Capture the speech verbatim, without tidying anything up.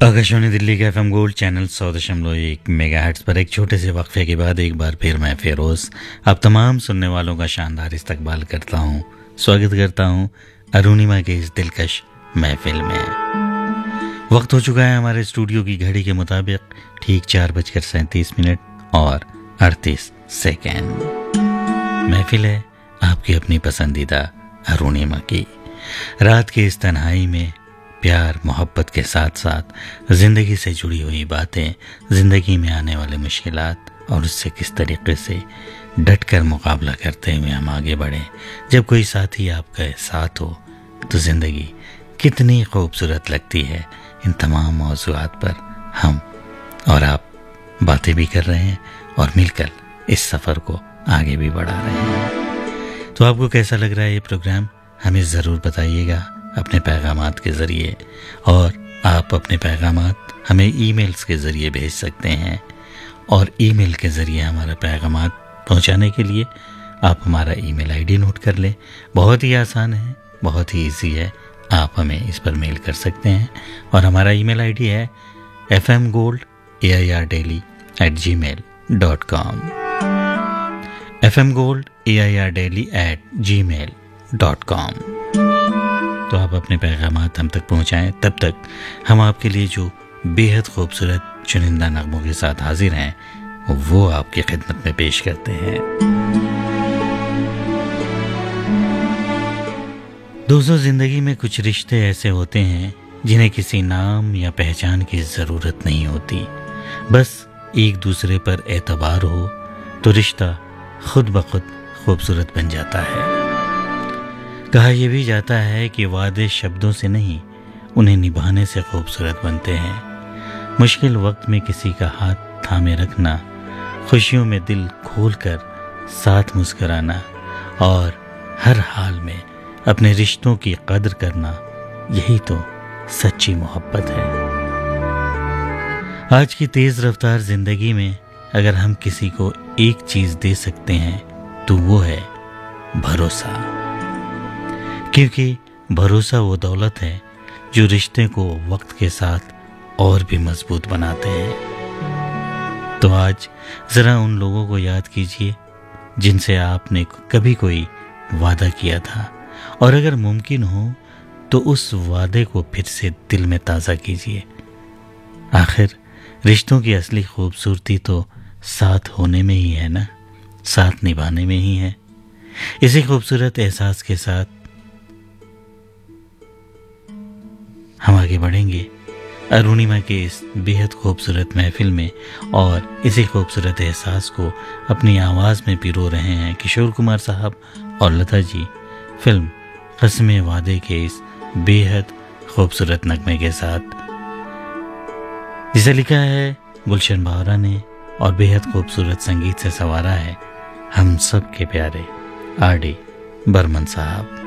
आकाशवाणी दिल्ली के FM gold channel सौ दशमलव एक मेगा हर्ट्ज पर एक छोटे से वक्फे के बाद एक बार फिर मैं फेरोज आप तमाम सुनने वालों का शानदार इस्तकबाल करता हूँ। स्वागत करता हूँ अरुणिमा के इस दिलकश महफिल में। वक्त हो चुका है हमारे स्टूडियो की घड़ी के मुताबिक ठीक चार बजकर सैंतीस मिनट और अड़तीस सेकेंड। महफिल है आपकी अपनी पसंदीदा अरुणिमा की। रात की इस तन्हाई में प्यार मोहब्बत के साथ साथ ज़िंदगी से जुड़ी हुई बातें, ज़िंदगी में आने वाले मुश्किलात और उससे किस तरीके से डट कर मुकाबला करते हुए हम आगे बढ़ें। जब कोई साथी आपका साथ हो तो ज़िंदगी कितनी खूबसूरत लगती है। इन तमाम मौज़ूआत पर हम और आप बातें भी कर रहे हैं और मिलकर इस सफ़र को आगे भी बढ़ा रहे हैं। तो आपको कैसा लग रहा है ये प्रोग्राम, हमें ज़रूर बताइएगा अपने पैगामात के ज़रिए। और आप अपने पैगामात हमें ईमेल्स के ज़रिए भेज सकते हैं। और ईमेल के ज़रिए हमारा पैगामात पहुंचाने के लिए आप हमारा ईमेल आईडी नोट कर लें। बहुत ही आसान है, बहुत ही इजी है। आप हमें इस पर मेल कर सकते हैं और हमारा ईमेल आईडी है F M gold A I R daily eight ji mail dot com F M gold A I R daily eight ji mail dot com. तो आप अपने पैगामात हम तक पहुंचाएं। तब तक हम आपके लिए जो बेहद खूबसूरत चुनिंदा नगमों के साथ हाजिर हैं वो आपकी खिदमत में पेश करते हैं। दोस्तों, जिंदगी में कुछ रिश्ते ऐसे होते हैं जिन्हें किसी नाम या पहचान की ज़रूरत नहीं होती। बस एक दूसरे पर एतबार हो तो रिश्ता खुद ब खुद खूबसूरत बन जाता है। कहा यह भी जाता है कि वादे शब्दों से नहीं, उन्हें निभाने से खूबसूरत बनते हैं। मुश्किल वक्त में किसी का हाथ थामे रखना, खुशियों में दिल खोलकर साथ मुस्कुराना और हर हाल में अपने रिश्तों की कदर करना, यही तो सच्ची मोहब्बत है। आज की तेज़ रफ्तार ज़िंदगी में अगर हम किसी को एक चीज़ दे सकते हैं तो वो है भरोसा। क्योंकि भरोसा वो दौलत है जो रिश्ते को वक्त के साथ और भी मजबूत बनाते हैं। तो आज ज़रा उन लोगों को याद कीजिए जिनसे आपने कभी कोई वादा किया था, और अगर मुमकिन हो तो उस वादे को फिर से दिल में ताज़ा कीजिए। आखिर रिश्तों की असली खूबसूरती तो साथ होने में ही है ना, साथ निभाने में ही है। इसी खूबसूरत एहसास के साथ हम आगे बढ़ेंगे अरुणिमा के इस बेहद खूबसूरत महफिल में, और इसी खूबसूरत एहसास को अपनी आवाज़ में पिरो रहे हैं किशोर कुमार साहब और लता जी, फिल्म क़स्मे वादे के इस बेहद खूबसूरत नगमे के साथ, जिसे लिखा है गुलशन बावरा ने और बेहद खूबसूरत संगीत से संवारा है हम सब के प्यारे आर डी बर्मन साहब।